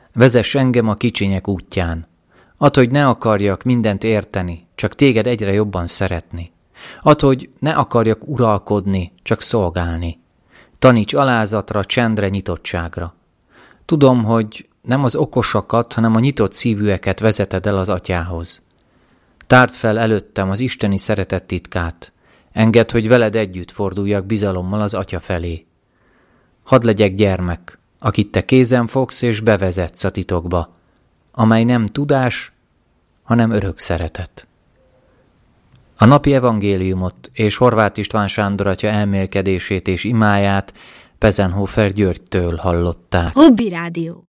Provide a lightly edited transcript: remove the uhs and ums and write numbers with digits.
Vezess engem a kicsinyek útján. Add, hogy ne akarjak mindent érteni, csak téged egyre jobban szeretni. Add, hogy ne akarjak uralkodni, csak szolgálni. Taníts alázatra, csendre, nyitottságra. Tudom, hogy nem az okosakat, hanem a nyitott szívűeket vezeted el az Atyához. Tárd fel előttem az isteni szeretet titkát. Engedd, hogy veled együtt forduljak bizalommal az Atya felé. Hadd legyek gyermek, akit te kézen fogsz és bevezetsz a titokba, amely nem tudás, hanem örök szeretet. A napi evangéliumot és Horváth István Sándor atya elmélkedését és imáját Pezenhofer Györgytől hallották. Hobby Rádió.